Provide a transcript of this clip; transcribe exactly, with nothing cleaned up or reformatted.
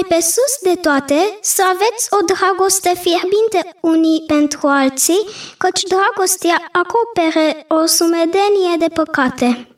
mai pe sus de toate, să aveți o dragoste fierbinte unii pentru alții, căci dragostea acopere o sumedenie de păcate.